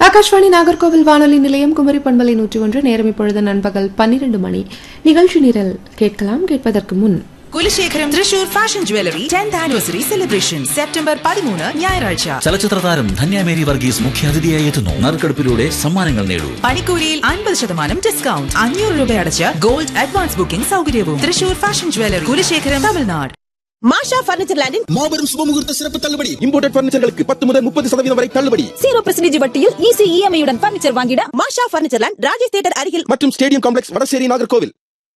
ஆகாஷ்வாணி நாகர்கோவில் வானொலி நிலையம் குமரி பண்பலை 101 நேரம் இப்பொழுது நண்பகல் 12 மணி. நிகழ்ச்சி நிரல் கேட்பதற்கு முன் Kulasekharam Thrissur fashion jewellery 10th anniversary celebration September 13 ഞായറാഴ്ച. ചലച്ചിത്ര താരം ധന്യ മേരി വർഗീസ് മുഖ്യാതിഥിയായി എത്തുന്നു. നറുക്കെടുപ്പിലൂടെ സമ്മാനങ്ങൾ നേടൂ. പണിക്കൂലിയിൽ 50% ഡിസ്കൗണ്ട്. 500 രൂപ അടച്ച് ഗോൾഡ് അഡ്വാൻസ് ബുക്കിംഗ് സൗകര്യവും. Thrissur fashion jewellery, Kulasekharam, Tamil Nadu. மாஷா பர்னிச்சர் லேண்டில் மாபெரும் சுபமுகூர்த்த சிறப்பு தள்ளுபடி. இம்போர்ட்டட் பர்னிச்சர்களுக்கு 10 முதல் 30% வரை தள்ளுபடி. 0% வட்டியில் ஈஸி இஎம்ஐயுடன் பர்னிச்சர் வாங்கிட மாஷா பர்னிச்சர் லேண்ட், ராஜேஷ் தியேட்டர் அருகில் மற்றும் ஸ்டேடியம் காம்ப்ளெக்ஸ், வடசேரி, நாகர்கோவில்.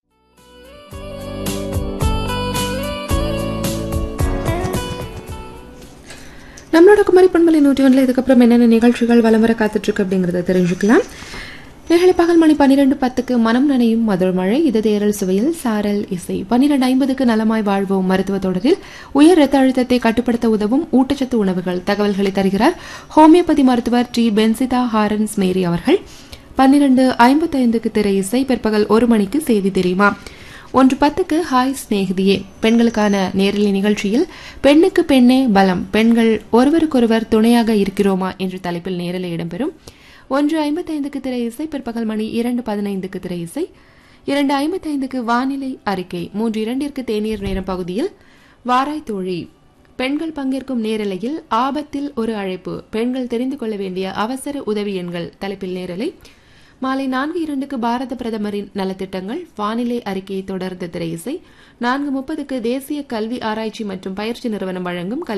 நம்மளோட குமரி பண்பலை 101 இதுக்கப்புறம் என்னென்ன நிகழ்ச்சிகள் வலம் வர காத்துட்டு இருக்கு அப்படிங்கறத தெரிஞ்சுக்கலாம். நிகழ்ச்சி பகல் மணி 12:10 மனம் நனையும் மதுரை மழை, இது தேரல் சுவையில் சாரல் இசை. 12:50 நலமாய் வாழ்வோம் மருத்துவ தொடரில் உயர் ரத்த அழுத்தத்தை கட்டுப்படுத்த உதவும் ஊட்டச்சத்து உணவுகள் தகவல்களை தருகிறார் ஹோமியோபதி மருத்துவர் டி பென்சிதா ஹாரன்ஸ் மேரி அவர்கள். 12:55 திரை இசை. பிற்பகல் 1 மணிக்கு செய்தி தெரியுமா. 1:10 ஹாய் ஸ்நேகிதியே பெண்களுக்கான நேரலை நிகழ்ச்சியில் பெண்ணுக்கு பெண்ணே பலம், பெண்கள் ஒருவருக்கொருவர் துணையாக இருக்கிறோமா என்ற தலைப்பில் நேரலை இடம்பெறும். 1:55 திரை இசை. பிற்பகல் மணி 2:15 திரை இசை. 2:55 வானிலை அறிக்கை. 3:02 தேநீர் நேரம் பகுதியில் வாராய் தோழி பெண்கள் பங்கேற்கும் நேரலையில் ஆபத்தில் ஒரு அழைப்பு, பெண்கள் தெரிந்து கொள்ள வேண்டிய அவசர உதவி எண்கள் தலைப்பில் நேரலை. மாலை 4:02 பாரத பிரதமரின் நலத்திட்டங்கள் வானிலை அறிக்கையை தொடர்ந்த திரை இசை. 4:30 தேசிய கல்வி ஆராய்ச்சி மற்றும் பயிற்சி நிறுவனம் வழங்கும்